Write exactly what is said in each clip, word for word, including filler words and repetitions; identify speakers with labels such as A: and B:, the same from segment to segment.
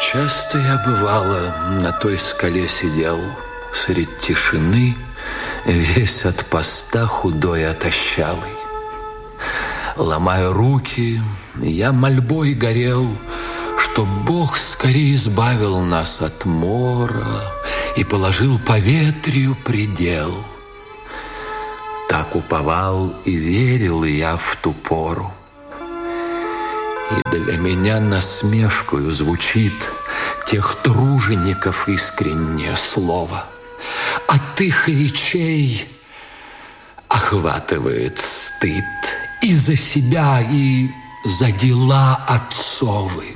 A: Часто я, бывало, на той скале сидел, средь тишины, весь от поста худой и отощалый. Ломая руки, я мольбой горел, что Бог скорее избавил нас от мора и положил поветрию предел. Так уповал и верил я в ту пору. И для меня насмешкою звучит тех тружеников искреннее слово. От их речей охватывает стыд и за себя, и за дела отцовы.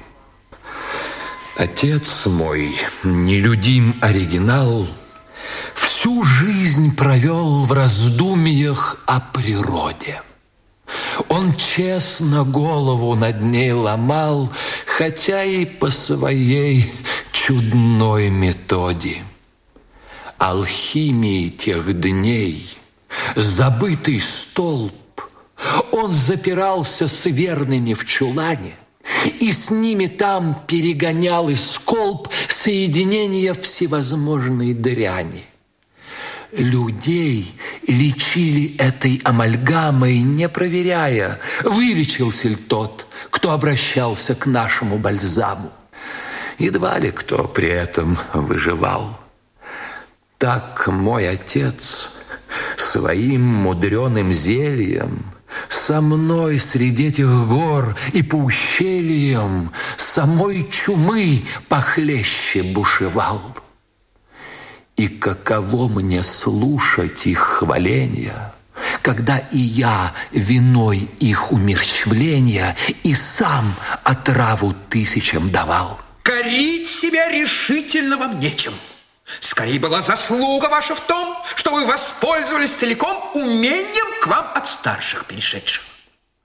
A: Отец мой, нелюдим оригинал, всю жизнь провел в раздумьях о природе. Он честно голову над ней ломал, хотя и по своей чудной методе. Алхимии тех дней, забытый столб, он запирался с верными в чулане и с ними там перегонял из колб соединения всевозможной дряни. Людей лечили этой амальгамой, не проверяя, вылечился ли тот, кто обращался к нашему бальзаму. Едва ли кто при этом выживал. Так мой отец своим мудреным зельем со мной среди этих гор и по ущельям самой чумы похлеще бушевал. И каково мне слушать их хваления, когда и я виной их умерщвления и сам отраву тысячам давал.
B: Корить себя решительно вам нечем. Скорее была заслуга ваша в том, что вы воспользовались целиком умением к вам от старших перешедших.